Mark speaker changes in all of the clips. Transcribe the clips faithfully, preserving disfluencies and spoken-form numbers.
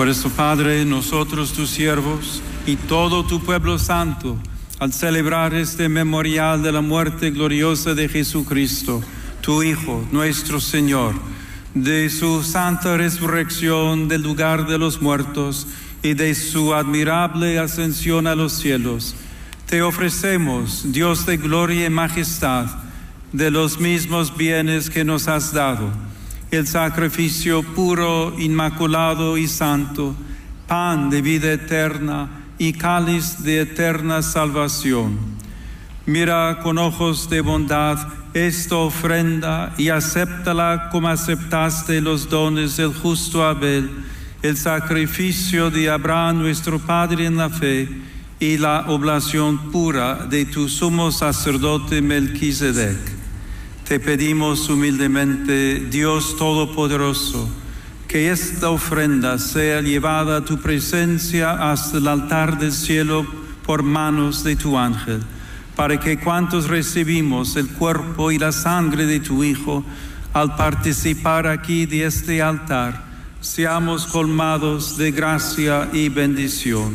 Speaker 1: Por eso, Padre, nosotros tus siervos y todo tu pueblo santo, al celebrar este memorial de la muerte gloriosa de Jesucristo, tu Hijo, nuestro Señor, de su santa resurrección del lugar de los muertos y de su admirable ascensión a los cielos, te ofrecemos, Dios de gloria y majestad, de los mismos bienes que nos has dado, el sacrificio puro, inmaculado y santo, pan de vida eterna y cáliz de eterna salvación. Mira con ojos de bondad esta ofrenda y acéptala como aceptaste los dones del justo Abel, el sacrificio de Abraham nuestro Padre en la fe y la oblación pura de tu sumo sacerdote Melquisedec. Te pedimos humildemente, Dios Todopoderoso, que esta ofrenda sea llevada a tu presencia hasta el altar del cielo por manos de tu ángel, para que cuantos recibimos el cuerpo y la sangre de tu Hijo, al participar aquí de este altar, seamos colmados de gracia y bendición.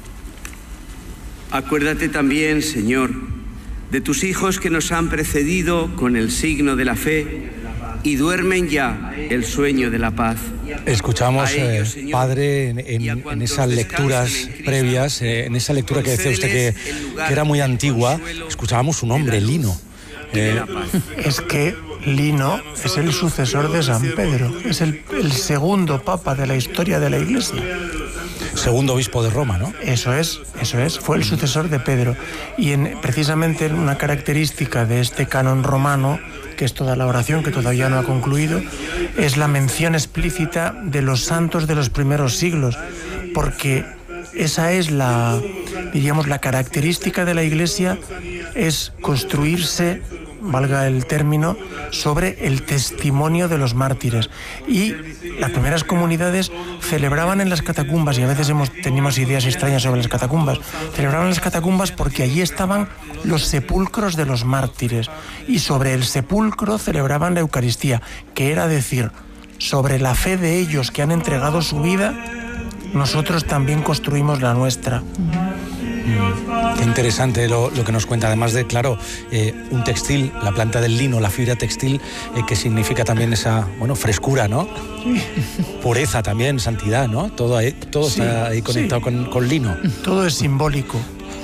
Speaker 2: Acuérdate también, Señor, de tus hijos que nos han precedido con el signo de la fe y duermen ya el sueño de la paz.
Speaker 3: Escuchamos, eh, Padre, en, en, en esas lecturas previas, eh, en esa lectura que decía usted que, que era muy antigua, escuchábamos su nombre, Lino.
Speaker 4: Eh, es que Lino es el sucesor de San Pedro, es el, el segundo papa de la historia de la Iglesia.
Speaker 3: Segundo obispo de Roma, ¿no?
Speaker 4: Eso es, eso es, fue el sucesor de Pedro. Y en, precisamente una característica de este canon romano, que es toda la oración, que todavía no ha concluido, es la mención explícita de los santos de los primeros siglos, porque esa es la, diríamos, la característica de la Iglesia, es construirse, valga el término, sobre el testimonio de los mártires. Y las primeras comunidades celebraban en las catacumbas, y a veces hemos, teníamos ideas extrañas sobre las catacumbas, celebraban en las catacumbas porque allí estaban los sepulcros de los mártires, y sobre el sepulcro celebraban la Eucaristía, que era decir, sobre la fe de ellos que han entregado su vida, nosotros también construimos la nuestra.
Speaker 3: Mm, qué interesante lo, lo que nos cuenta, además de, claro, eh, un textil, la planta del lino, la fibra textil, eh, que significa también esa, bueno, frescura, ¿no? Sí. Pureza también, santidad, ¿no? Todo, ahí, todo sí, está ahí conectado sí. con, con lino.
Speaker 4: Todo es simbólico.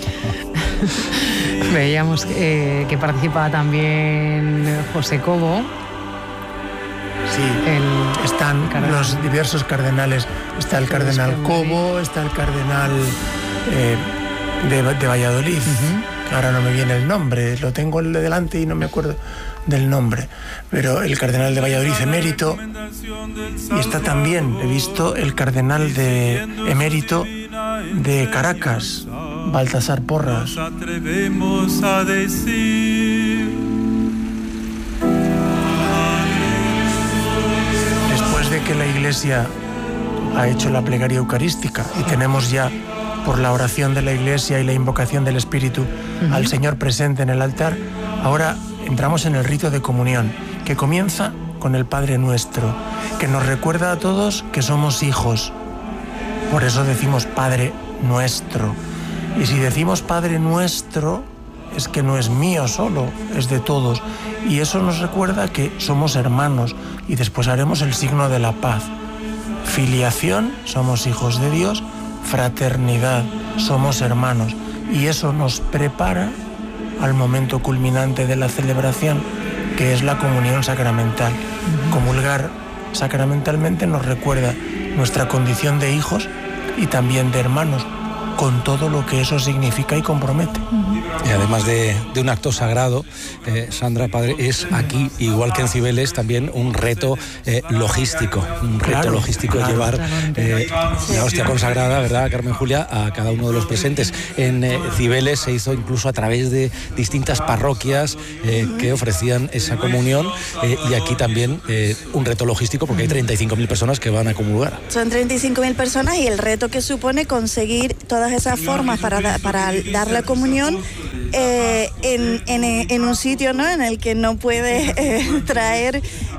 Speaker 5: Veíamos eh, que participaba también José Cobo.
Speaker 4: Sí, el están cardenal. Los diversos cardenales. Está el cardenal Cobo, está el cardenal eh, de, de Valladolid, uh-huh. que ahora no me viene el nombre, lo tengo el de delante y no me acuerdo del nombre, pero el cardenal de Valladolid emérito, y está también, he visto, el cardenal de emérito de Caracas, Baltasar Porras. Después de que la Iglesia ha hecho la plegaria eucarística y tenemos ya, por la oración de la Iglesia y la invocación del Espíritu, uh-huh. al Señor presente en el altar, ahora entramos en el rito de comunión, que comienza con el Padre Nuestro, que nos recuerda a todos que somos hijos. Por eso decimos Padre Nuestro. Y si decimos Padre Nuestro, es que no es mío solo, es de todos. Y eso nos recuerda que somos hermanos. Y después haremos el signo de la paz. Filiación, somos hijos de Dios. Fraternidad, somos hermanos. Y eso nos prepara al momento culminante de la celebración, que es la comunión sacramental. Uh-huh. Comulgar sacramentalmente nos recuerda nuestra condición de hijos y también de hermanos, con todo lo que eso significa y compromete.
Speaker 3: Y además de, de un acto sagrado, eh, Sandra, Padre, es aquí, igual que en Cibeles, también un reto eh, logístico, un reto claro, logístico claro, llevar eh, la hostia consagrada, ¿verdad, Carmen Julia?, a cada uno de los presentes. En eh, Cibeles se hizo incluso a través de distintas parroquias eh, que ofrecían esa comunión, eh, y aquí también eh, un reto logístico, porque hay treinta y cinco mil personas que van a comulgar.
Speaker 6: Son treinta y cinco mil personas y el reto que supone conseguir todas esas formas para, da, para dar la comunión eh, en, en, en un sitio, ¿no?, en el que no puedes eh, traer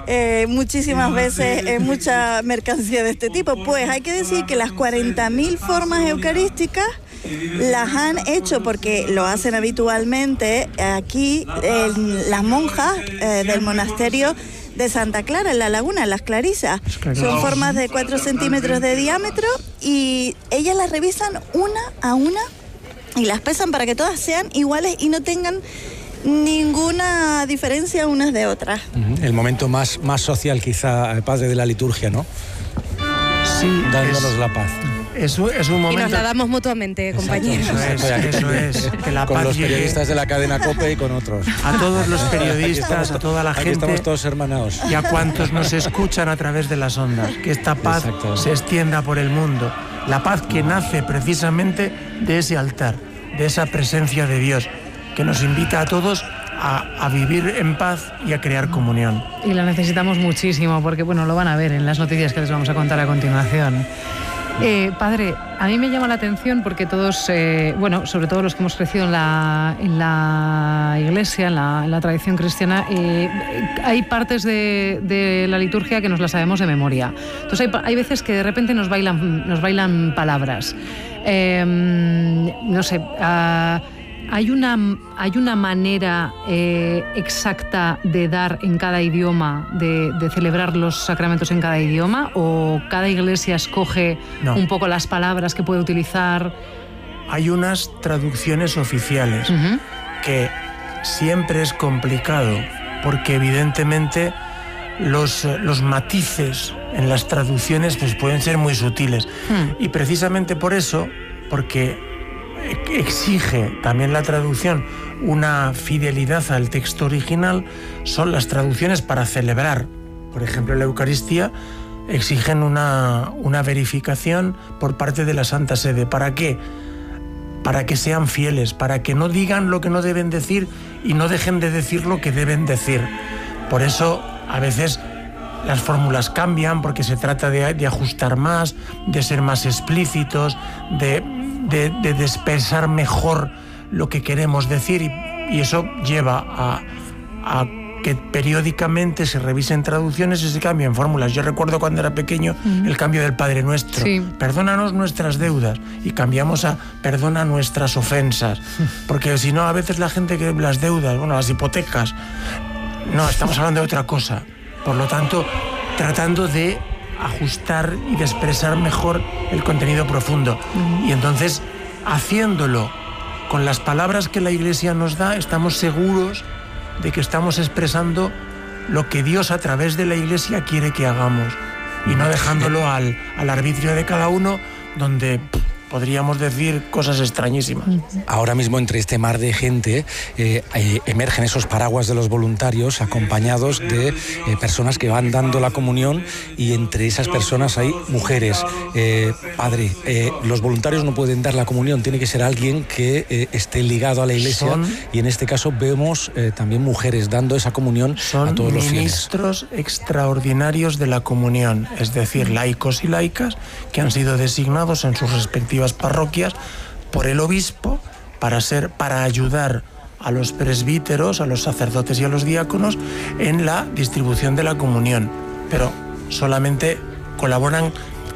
Speaker 6: eh, muchísimas veces eh, mucha mercancía de este tipo. Pues hay que decir que las cuarenta mil formas eucarísticas las han hecho porque lo hacen habitualmente aquí eh, las monjas eh, del monasterio de Santa Clara, en La Laguna, en las Clarisas. Son formas de cuatro centímetros de diámetro y ellas las revisan una a una y las pesan para que todas sean iguales y no tengan ninguna diferencia unas de otras.
Speaker 3: El momento más, más social quizá, padre, de la liturgia, ¿no?
Speaker 4: Sí,
Speaker 3: dándonos
Speaker 4: es,
Speaker 3: la paz.
Speaker 4: Es, es un momento...
Speaker 7: Y nos la damos mutuamente, compañeros.
Speaker 4: Eso es, eso es, que la
Speaker 3: con
Speaker 4: paz
Speaker 3: los
Speaker 4: llegue
Speaker 3: periodistas de la cadena COPE y con otros.
Speaker 4: A todos los periodistas, a toda la
Speaker 3: aquí
Speaker 4: gente.
Speaker 3: Estamos todos hermanados.
Speaker 4: Y a cuantos nos escuchan a través de las ondas. Que esta paz Exacto. se extienda por el mundo. La paz que nace precisamente de ese altar, de esa presencia de Dios, que nos invita a todos a, a vivir en paz y a crear comunión.
Speaker 5: Y la necesitamos muchísimo, porque bueno, lo van a ver en las noticias que les vamos a contar a continuación. Eh, padre, a mí me llama la atención porque todos, eh, bueno, sobre todo los que hemos crecido en la, en la iglesia, en la, en la tradición cristiana, eh, hay partes de, de la liturgia que nos las sabemos de memoria. Entonces hay, hay veces que de repente nos bailan, nos bailan palabras. Eh, no sé, uh, ¿hay una, hay una manera eh, exacta de dar en cada idioma, de, de celebrar los sacramentos en cada idioma? ¿O cada iglesia escoge no. un poco las palabras que puede utilizar?
Speaker 4: Hay unas traducciones oficiales uh-huh. que siempre es complicado, porque evidentemente los, los matices en las traducciones pues, pueden ser muy sutiles. Uh-huh. Y precisamente por eso, porque exige también la traducción una fidelidad al texto original, son las traducciones para celebrar, por ejemplo, la Eucaristía, exigen una, una verificación por parte de la Santa Sede. ¿Para qué? Para que sean fieles, para que no digan lo que no deben decir y no dejen de decir lo que deben decir. Por eso, a veces las fórmulas cambian, porque se trata de, de ajustar más, de ser más explícitos, de... De, de, de expresar mejor lo que queremos decir y, y eso lleva a, a que periódicamente se revisen traducciones y se cambien fórmulas. Yo recuerdo cuando era pequeño uh-huh. el cambio del Padre Nuestro. Sí. Perdónanos nuestras deudas y cambiamos a perdona nuestras ofensas. Porque si no, a veces la gente que las deudas, bueno, las hipotecas, no, estamos hablando de otra cosa. Por lo tanto, tratando de ajustar y de expresar mejor el contenido profundo. Uh-huh. Y entonces, haciéndolo con las palabras que la Iglesia nos da, estamos seguros de que estamos expresando lo que Dios a través de la Iglesia quiere que hagamos y no dejándolo al, al arbitrio de cada uno, donde podríamos decir cosas extrañísimas.
Speaker 3: Ahora mismo entre este mar de gente eh, eh, emergen esos paraguas de los voluntarios acompañados de eh, personas que van dando la comunión y entre esas personas hay mujeres. Eh, padre, eh, los voluntarios no pueden dar la comunión, tiene que ser alguien que eh, esté ligado a la Iglesia son, y en este caso vemos eh, también mujeres dando esa comunión a todos los fieles.
Speaker 4: Son ministros extraordinarios de la comunión, es decir, laicos y laicas que han sido designados en sus respectivas parroquias por el obispo para ser para ayudar a los presbíteros, a los sacerdotes y a los diáconos en la distribución de la comunión, pero solamente colaboran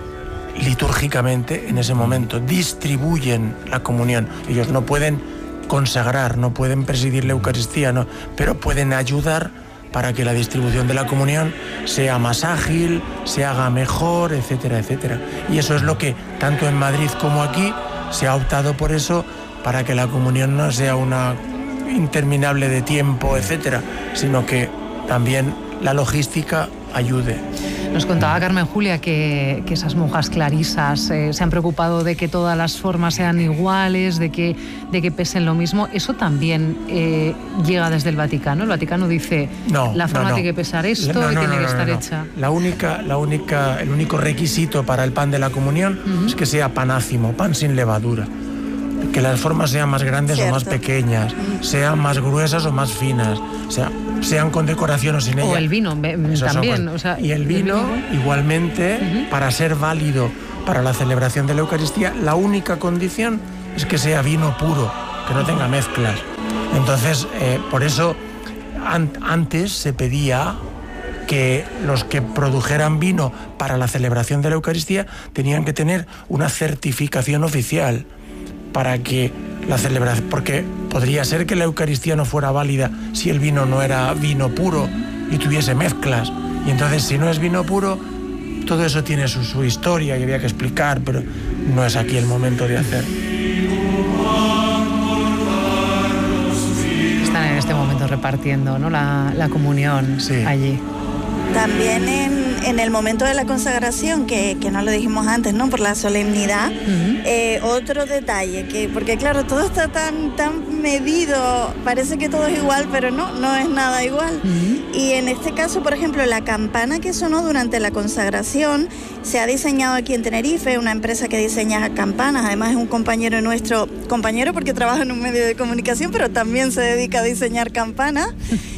Speaker 4: litúrgicamente en ese momento, distribuyen la comunión. Ellos no pueden consagrar, no pueden presidir la Eucaristía, no, pero pueden ayudar para que la distribución de la comunión sea más ágil, se haga mejor, etcétera, etcétera. Y eso es lo que, tanto en Madrid como aquí, se ha optado por eso, para que la comunión no sea una interminable de tiempo, etcétera, sino que también la logística ayude.
Speaker 5: Nos contaba Carmen Julia que, que esas monjas clarisas eh, se han preocupado de que todas las formas sean iguales, de que, de que pesen lo mismo. Eso también eh, llega desde el Vaticano. El Vaticano dice,
Speaker 4: no,
Speaker 5: la forma
Speaker 4: no, no.
Speaker 5: tiene que pesar esto
Speaker 4: no, no,
Speaker 5: y tiene
Speaker 4: no, no,
Speaker 5: que estar
Speaker 4: no, no.
Speaker 5: hecha.
Speaker 4: La única, la única, el único requisito para el pan de la comunión uh-huh. es que sea panácimo, pan sin levadura. Que las formas sean más grandes Cierto. o más pequeñas, sean más gruesas o más finas, o sea, sean con decoración o sin ella.
Speaker 5: O el vino Eso también. O sea,
Speaker 4: y el vino, el vino? igualmente, uh-huh. para ser válido para la celebración de la Eucaristía, la única condición es que sea vino puro, que no tenga mezclas. Entonces, eh, por eso an- antes se pedía que los que produjeran vino para la celebración de la Eucaristía tenían que tener una certificación oficial para que la celebración, porque podría ser que la Eucaristía no fuera válida si el vino no era vino puro y tuviese mezclas. Y entonces, si no es vino puro, todo eso tiene su, su historia y había que explicar, pero no es aquí el momento de hacer.
Speaker 5: Están en este momento repartiendo, ¿no?, la, la comunión, sí, allí.
Speaker 6: También en, en el momento de la consagración, que, que no lo dijimos antes, ¿no?, por la solemnidad, uh-huh. eh, otro detalle, que porque claro, todo está tan, tan medido, parece que todo es igual, pero no, no es nada igual. Uh-huh. Y en este caso, por ejemplo, la campana que sonó durante la consagración se ha diseñado aquí en Tenerife, una empresa que diseña campanas, además es un compañero nuestro, compañero porque trabaja en un medio de comunicación, pero también se dedica a diseñar campanas.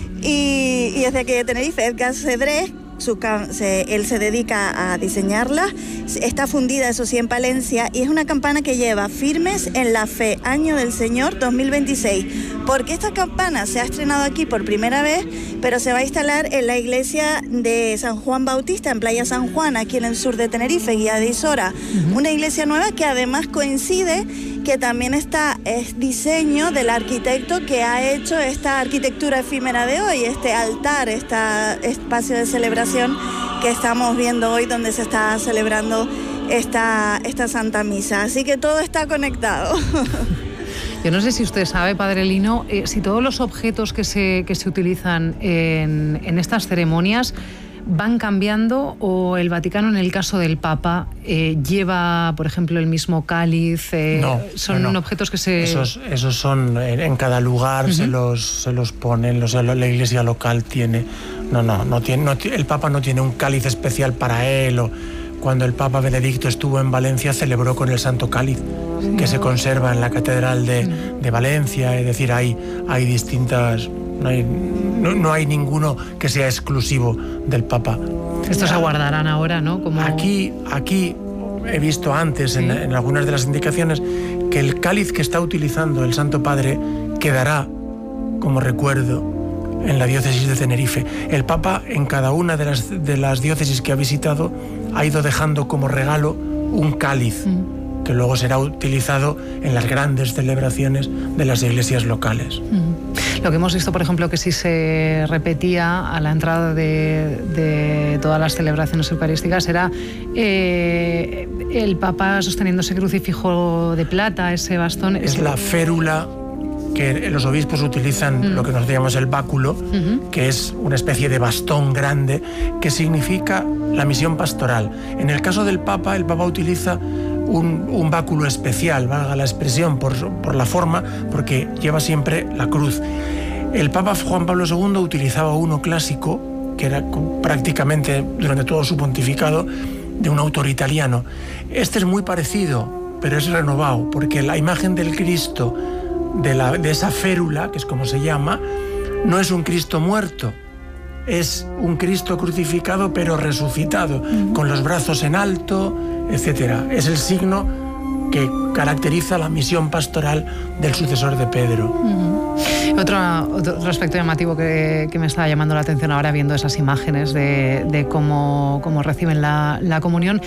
Speaker 6: Y, y desde aquí de Tenerife, Edgar Cedrés, su, se, él se dedica a diseñarla, está fundida, eso sí, en Palencia, y es una campana que lleva Firmes en la Fe, Año del Señor dos mil veintiséis, porque esta campana se ha estrenado aquí por primera vez, pero se va a instalar en la iglesia de San Juan Bautista, en Playa San Juan, aquí en el sur de Tenerife, Guía de Isora, uh-huh. una iglesia nueva que además coincide que también está, es diseño del arquitecto que ha hecho esta arquitectura efímera de hoy, este altar, este espacio de celebración que estamos viendo hoy, donde se está celebrando esta, esta Santa Misa. Así que todo está conectado.
Speaker 5: Yo no sé si usted sabe, Padre Lino, eh, si todos los objetos que se, que se utilizan en, en estas ceremonias van cambiando, o el Vaticano, en el caso del Papa, eh, lleva, por ejemplo, el mismo cáliz. Eh,
Speaker 4: no,
Speaker 5: son
Speaker 4: no, no.
Speaker 5: objetos que se...
Speaker 4: Esos, esos son, en cada lugar uh-huh. se, los, se los ponen, o sea, la iglesia local tiene... No, no, no tiene, no, el Papa no tiene un cáliz especial para él. O cuando el Papa Benedicto estuvo en Valencia, celebró con el Santo Cáliz, sí. que se conserva en la Catedral de, uh-huh. de Valencia. Es decir, hay, hay distintas... No hay, no, no hay ninguno que sea exclusivo del Papa.
Speaker 5: Estos se guardarán ahora, ¿no? Como...
Speaker 4: Aquí, aquí he visto antes, ¿sí? en, en algunas de las indicaciones, que el cáliz que está utilizando el Santo Padre quedará como recuerdo en la diócesis de Tenerife. El Papa, en cada una de las, de las diócesis que ha visitado, ha ido dejando como regalo un cáliz, mm. que luego será utilizado en las grandes celebraciones de las iglesias locales.
Speaker 5: Mm. Lo que hemos visto, por ejemplo, que sí se repetía a la entrada de, de todas las celebraciones eucarísticas, era eh, el Papa sosteniendo ese crucifijo de plata, ese bastón.
Speaker 4: Es ese... la férula que los obispos utilizan, mm. lo que nos llamamos el báculo, uh-huh. que es una especie de bastón grande que significa la misión pastoral. En el caso del Papa, el Papa utiliza un, un báculo especial, valga la expresión, por, por la forma, porque lleva siempre la cruz. El Papa Juan Pablo segundo utilizaba uno clásico, que era prácticamente durante todo su pontificado, de un autor italiano. Este es muy parecido, pero es renovado, porque la imagen del Cristo, de, la, de esa férula, que es como se llama, no es un Cristo muerto, es un Cristo crucificado pero resucitado, mm. con los brazos en alto, etcétera. Es el signo que caracteriza la misión pastoral del sucesor de Pedro.
Speaker 5: Mm. Otro, otro aspecto llamativo que, que me estaba llamando la atención ahora, viendo esas imágenes de, de cómo, cómo reciben la, la comunión,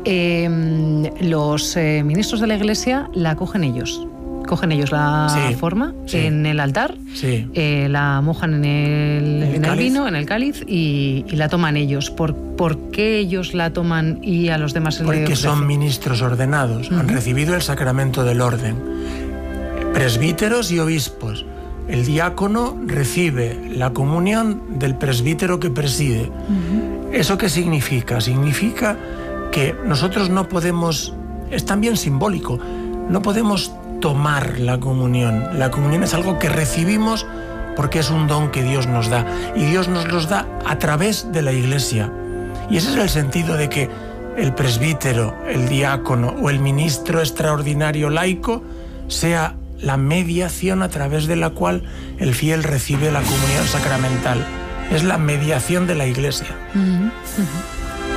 Speaker 5: eh, los eh, ministros de la Iglesia la acogen ellos. Cogen ellos la sí, forma sí. en el altar, sí. eh, la mojan en el, ¿El, en el vino, en el cáliz, y, y la toman ellos. ¿Por, ¿Por qué ellos la toman y a los demás se les ofrece?
Speaker 4: Porque son ministros ordenados, uh-huh. han recibido el sacramento del orden. Presbíteros y obispos. El diácono recibe la comunión del presbítero que preside. Uh-huh. ¿Eso qué significa? Significa que nosotros no podemos, es también simbólico, no podemos tomar la comunión. La comunión es algo que recibimos porque es un don que Dios nos da, y Dios nos los da a través de la Iglesia. Y ese es el sentido de que el presbítero, el diácono o el ministro extraordinario laico sea la mediación a través de la cual el fiel recibe la comunión sacramental. Es la mediación de la Iglesia. Uh-huh. Uh-huh.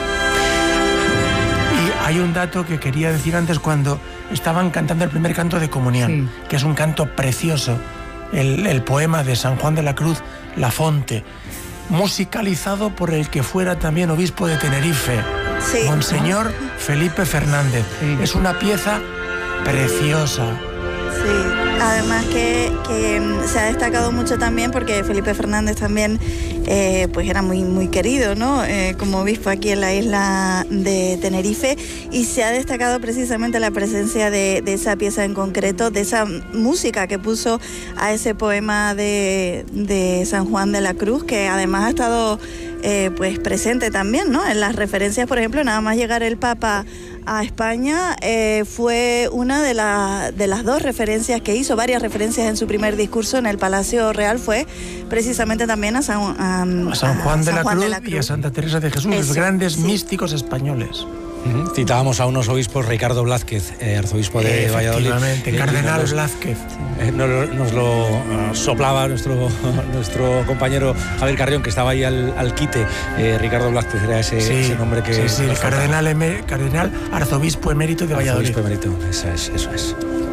Speaker 4: Y hay un dato que quería decir antes, cuando estaban cantando el primer canto de comunión, sí. que es un canto precioso, el, el poema de San Juan de la Cruz, La Fonte. musicalizado por el que fuera también obispo de Tenerife, sí. Monseñor Felipe Fernández. Sí. Es una pieza preciosa.
Speaker 6: Sí, además que, que se ha destacado mucho también porque Felipe Fernández también eh, pues era muy, muy querido, ¿no? Eh, como obispo aquí en la isla de Tenerife, y se ha destacado precisamente la presencia de, de esa pieza en concreto, de esa música que puso a ese poema de, de San Juan de la Cruz, que además ha estado eh, pues presente también, ¿no? En las referencias, por ejemplo, nada más llegar el Papa a España, eh, fue una de, la, de las dos referencias que hizo, varias referencias en su primer discurso en el Palacio Real, fue precisamente también a San, a,
Speaker 4: a San Juan, a de, San la Juan de la Cruz y a Santa Teresa de Jesús, Eso, los grandes sí. místicos españoles.
Speaker 3: Uh-huh. Citábamos a unos obispos, Ricardo Blázquez, eh, arzobispo de Valladolid.
Speaker 4: Efectivamente, cardenal nos, Blázquez.
Speaker 3: Eh, nos, nos lo uh, soplaba nuestro, nuestro compañero Javier Carrión, que estaba ahí al, al quite. Eh, Ricardo Blázquez era ese,
Speaker 4: sí,
Speaker 3: ese nombre que...
Speaker 4: Sí, sí, el cardenal, emer, cardenal arzobispo emérito de Valladolid.
Speaker 3: Arzobispo emérito, eso es, eso es.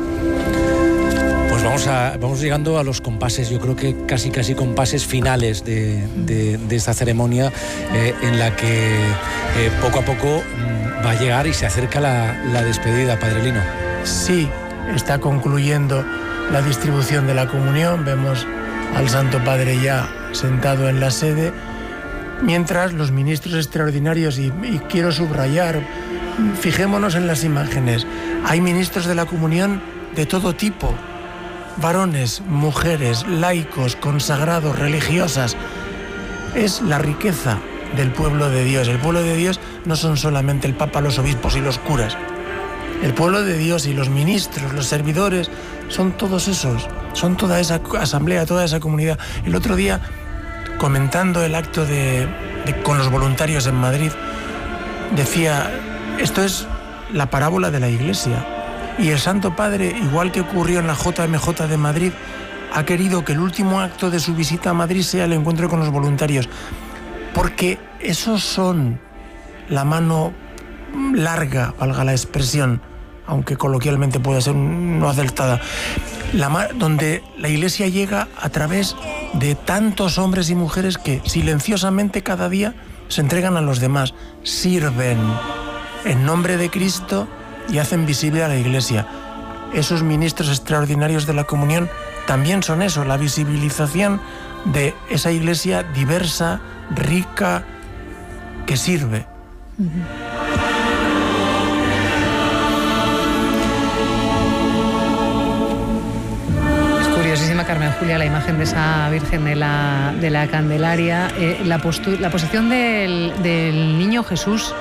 Speaker 3: Pues vamos, a, vamos llegando a los compases, yo creo que casi casi compases finales de, de, de esta ceremonia eh, en la que eh, poco a poco va a llegar y se acerca la, la despedida, Padre Lino.
Speaker 4: Sí, está concluyendo la distribución de la comunión, vemos al Santo Padre ya sentado en la sede, mientras los ministros extraordinarios, y, y quiero subrayar, fijémonos en las imágenes, hay ministros de la comunión de todo tipo, varones, mujeres, laicos, consagrados, religiosas. Es la riqueza del pueblo de Dios. El pueblo de Dios no son solamente el Papa, los obispos y los curas. El pueblo de Dios y los ministros, los servidores, son todos esos, son toda esa asamblea, toda esa comunidad. El otro día, comentando el acto de, de, con los voluntarios en Madrid, decía, esto es la parábola de la Iglesia. Y el Santo Padre, igual que ocurrió en la J M J de Madrid, ha querido que el último acto de su visita a Madrid sea el encuentro con los voluntarios. Porque esos son la mano larga, valga la expresión, aunque coloquialmente pueda ser no acertada, la, donde la Iglesia llega a través de tantos hombres y mujeres que silenciosamente cada día se entregan a los demás, sirven en nombre de Cristo y hacen visible a la Iglesia. Esos ministros extraordinarios de la comunión también son eso, la visibilización de esa Iglesia diversa, rica, que sirve. Uh-huh.
Speaker 5: Es curiosísima, Carmen Julia, la imagen de esa Virgen de la, de la Candelaria, eh, la, postu- la posición del, del niño Jesús,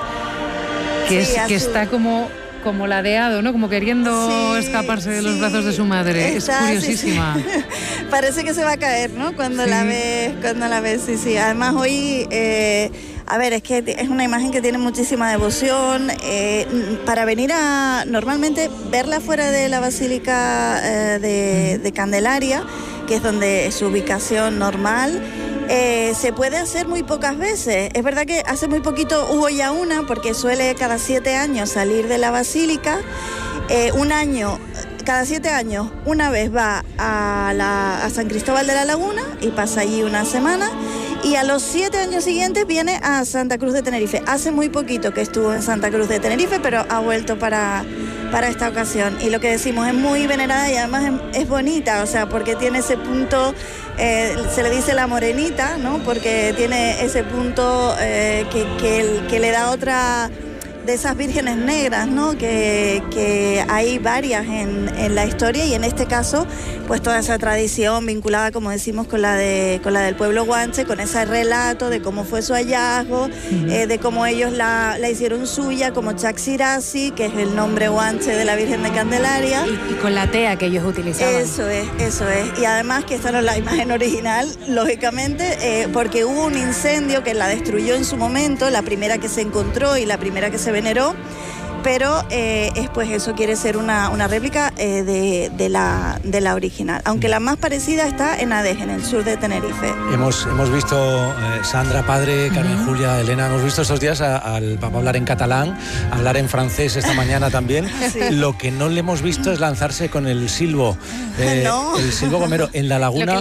Speaker 5: que, sí, es, que está como... como ladeado, ¿no? Como queriendo sí, escaparse de los sí, brazos de su madre. Está, es curiosísima.
Speaker 6: Sí, sí. Parece que se va a caer, ¿no? Cuando sí. la ves, cuando la ves, sí, sí. Además hoy, eh, a ver, es que es una imagen que tiene muchísima devoción. Eh, para venir a, normalmente, verla fuera de la Basílica eh, de, de Candelaria, que es donde es su ubicación normal, Eh, se puede hacer muy pocas veces. Es verdad que hace muy poquito hubo ya una, porque suele cada siete años salir de la basílica. Eh, un año, cada siete años, una vez va a, la, a San Cristóbal de la Laguna y pasa allí una semana. Y a los siete años siguientes viene a Santa Cruz de Tenerife. Hace muy poquito que estuvo en Santa Cruz de Tenerife, pero ha vuelto para, para esta ocasión. Y lo que decimos, es muy venerada y además es, es bonita, o sea, porque tiene ese punto, eh, se le dice la morenita, ¿no? Porque tiene ese punto eh, que, que, que le da otra... de esas vírgenes negras, ¿no? Que, que hay varias en, en la historia, y en este caso, pues toda esa tradición vinculada, como decimos, con la de con la del pueblo guanche, con ese relato de cómo fue su hallazgo, uh-huh. eh, de cómo ellos la, la hicieron suya, como Chaxirasi, que es el nombre guanche de la Virgen de Candelaria.
Speaker 7: Y, y con la tea que ellos utilizaban.
Speaker 6: Eso es, eso es. Y además que esta no es la imagen original, lógicamente, eh, porque hubo un incendio que la destruyó en su momento, la primera que se encontró y la primera que se veneró, pero eh, es, pues eso quiere ser una, una réplica eh, de, de, la, de la original, aunque la más parecida está en Adege, en el sur de Tenerife.
Speaker 3: Hemos, hemos visto, eh, Sandra, Padre, Carmen uh-huh. Julia, Elena, hemos visto estos días a, al Papa hablar en catalán, hablar en francés esta mañana también. Sí. Lo que no le hemos visto es lanzarse con el silbo, eh, no. el silbo gomero en la laguna.